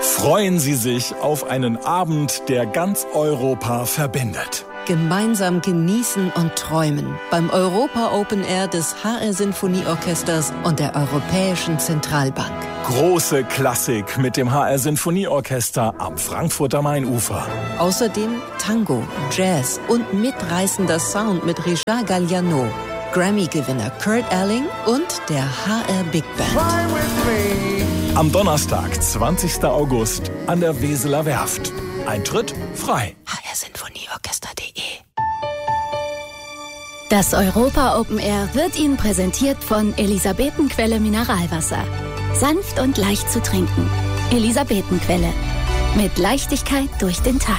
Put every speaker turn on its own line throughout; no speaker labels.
Freuen Sie sich auf einen Abend, der ganz Europa verbindet.
Gemeinsam genießen und träumen beim Europa Open Air des HR Sinfonieorchesters und der Europäischen Zentralbank.
Große Klassik mit dem HR Sinfonieorchester am Frankfurter Mainufer.
Außerdem Tango, Jazz und mitreißender Sound mit Richard Galliano, Grammy-Gewinner Kurt Elling und der HR Big Band.
Am Donnerstag, 20. August, an der Weseler Werft. Eintritt frei.
hrsinfonieorchester.de.
Das Europa Open Air wird Ihnen präsentiert von Elisabetenquelle Mineralwasser. Sanft und leicht zu trinken. Elisabetenquelle. Mit Leichtigkeit durch den Tag.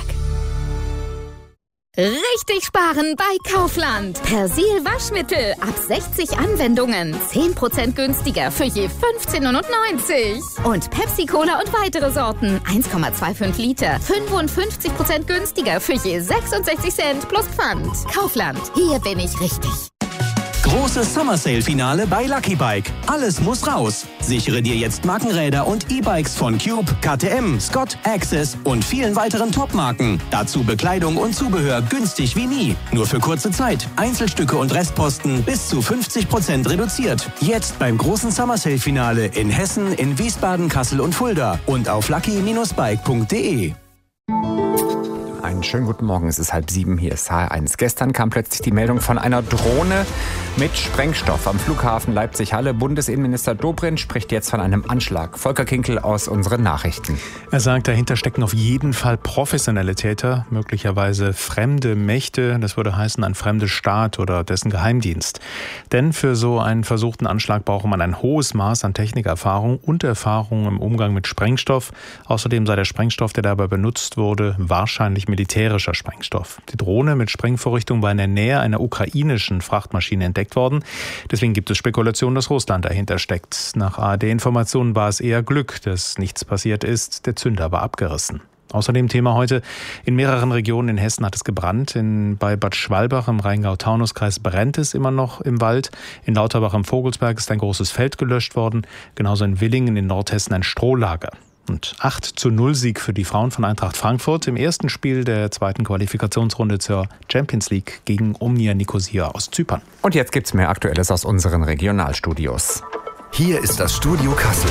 Richtig sparen bei Kaufland. Persil Waschmittel ab 60 Anwendungen. 10% günstiger für je 15,99 €. Und Pepsi Cola und weitere Sorten. 1,25 Liter. 55% günstiger für je 66 Cent plus Pfand. Kaufland. Hier bin ich richtig.
Großes Summer Sale Finale bei Lucky Bike. Alles muss raus. Sichere dir jetzt Markenräder und E-Bikes von Cube, KTM, Scott, Access und vielen weiteren Top-Marken. Dazu Bekleidung und Zubehör günstig wie nie. Nur für kurze Zeit. Einzelstücke und Restposten bis zu 50% reduziert. Jetzt beim großen Summer Sale Finale in Hessen, in Wiesbaden, Kassel und Fulda und auf lucky-bike.de.
Einen schönen guten Morgen, es ist 6:30, hier ist HR1. Gestern kam plötzlich die Meldung von einer Drohne mit Sprengstoff am Flughafen Leipzig-Halle. Bundesinnenminister Dobrindt spricht jetzt von einem Anschlag. Volker Kinkel aus unseren Nachrichten.
Er sagt, dahinter stecken auf jeden Fall professionelle Täter, möglicherweise fremde Mächte. Das würde heißen, ein fremder Staat oder dessen Geheimdienst. Denn für so einen versuchten Anschlag brauche man ein hohes Maß an Technikerfahrung und Erfahrung im Umgang mit Sprengstoff. Außerdem sei der Sprengstoff, der dabei benutzt wurde, wahrscheinlich militärischer Sprengstoff. Die Drohne mit Sprengvorrichtung war in der Nähe einer ukrainischen Frachtmaschine entdeckt worden. Deswegen gibt es Spekulationen, dass Russland dahinter steckt. Nach ARD-Informationen war es eher Glück, dass nichts passiert ist. Der Zünder war abgerissen. Außerdem Thema heute: In mehreren Regionen in Hessen hat es gebrannt. Bei Bad Schwalbach im Rheingau-Taunus-Kreis brennt es immer noch im Wald. In Lauterbach im Vogelsberg ist ein großes Feld gelöscht worden. Genauso in Willingen in Nordhessen ein Strohlager. Und 8:0 Sieg für die Frauen von Eintracht Frankfurt im ersten Spiel der zweiten Qualifikationsrunde zur Champions League gegen Omnia Nicosia aus Zypern.
Und jetzt gibt's mehr Aktuelles aus unseren Regionalstudios.
Hier ist das Studio Kassel.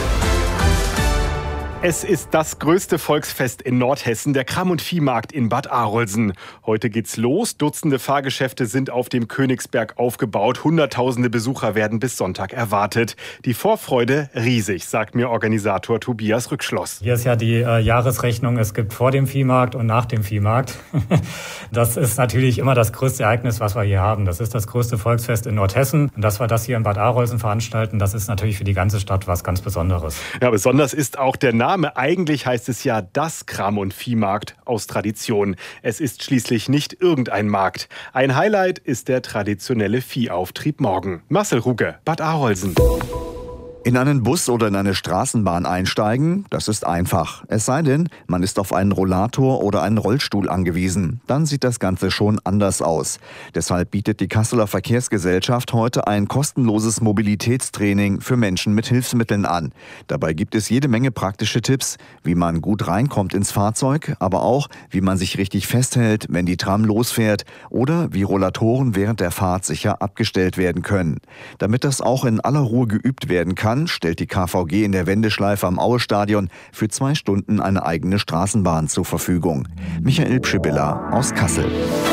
Es ist das größte Volksfest in Nordhessen, der Kram- und Viehmarkt in Bad Arolsen. Heute geht's los. Dutzende Fahrgeschäfte sind auf dem Königsberg aufgebaut. Hunderttausende Besucher werden bis Sonntag erwartet. Die Vorfreude riesig, sagt mir Organisator Tobias Rückschloss.
Hier ist ja die Jahresrechnung, es gibt vor dem Viehmarkt und nach dem Viehmarkt. Das ist natürlich immer das größte Ereignis, was wir hier haben. Das ist das größte Volksfest in Nordhessen. Und dass wir das hier in Bad Arolsen veranstalten, das ist natürlich für die ganze Stadt was ganz Besonderes.
Ja, besonders ist auch der Name. Eigentlich heißt es ja das Kram- und Viehmarkt aus Tradition. Es ist schließlich nicht irgendein Markt. Ein Highlight ist der traditionelle Viehauftrieb morgen. Marcel Ruge, Bad Arolsen.
In einen Bus oder in eine Straßenbahn einsteigen, das ist einfach. Es sei denn, man ist auf einen Rollator oder einen Rollstuhl angewiesen. Dann sieht das Ganze schon anders aus. Deshalb bietet die Kasseler Verkehrsgesellschaft heute ein kostenloses Mobilitätstraining für Menschen mit Hilfsmitteln an. Dabei gibt es jede Menge praktische Tipps, wie man gut reinkommt ins Fahrzeug, aber auch, wie man sich richtig festhält, wenn die Tram losfährt, oder wie Rollatoren während der Fahrt sicher abgestellt werden können. Damit das auch in aller Ruhe geübt werden kann, stellt die KVG in der Wendeschleife am Aue-Stadion für 2 Stunden eine eigene Straßenbahn zur Verfügung. Michael Pschibilla aus Kassel.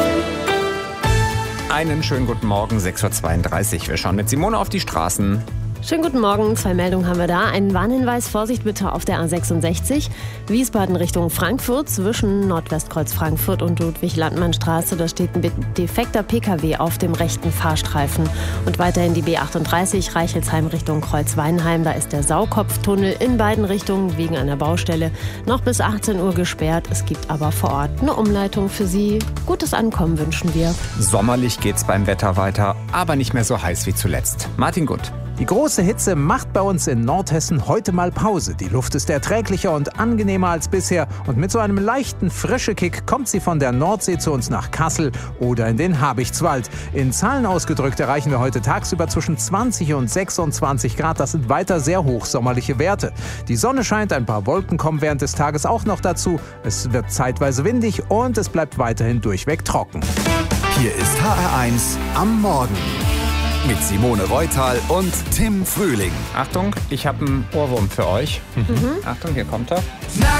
Einen schönen guten Morgen, 6:32 Uhr. Wir schauen mit Simone auf die Straßen.
Schönen guten Morgen, 2 Meldungen haben wir da. Einen Warnhinweis, Vorsicht bitte auf der A66, Wiesbaden Richtung Frankfurt, zwischen Nordwestkreuz Frankfurt und Ludwig-Landmann-Straße. Da steht ein defekter PKW auf dem rechten Fahrstreifen. Und weiterhin die B38 Reichelsheim Richtung Kreuz-Weinheim. Da ist der Saukopftunnel in beiden Richtungen wegen einer Baustelle noch bis 18 Uhr gesperrt. Es gibt aber vor Ort eine Umleitung für Sie. Gutes Ankommen wünschen wir.
Sommerlich geht's beim Wetter weiter, aber nicht mehr so heiß wie zuletzt. Martin Gutt.
Die große Hitze macht bei uns in Nordhessen heute mal Pause. Die Luft ist erträglicher und angenehmer als bisher und mit so einem leichten Frischekick kommt sie von der Nordsee zu uns nach Kassel oder in den Habichtswald. In Zahlen ausgedrückt erreichen wir heute tagsüber zwischen 20 und 26 Grad. Das sind weiter sehr hochsommerliche Werte. Die Sonne scheint, ein paar Wolken kommen während des Tages auch noch dazu. Es wird zeitweise windig und es bleibt weiterhin durchweg trocken.
Hier ist HR1 am Morgen mit Simone Reutal und Tim Frühling.
Achtung, ich habe einen Ohrwurm für euch. Achtung, hier kommt er.
Na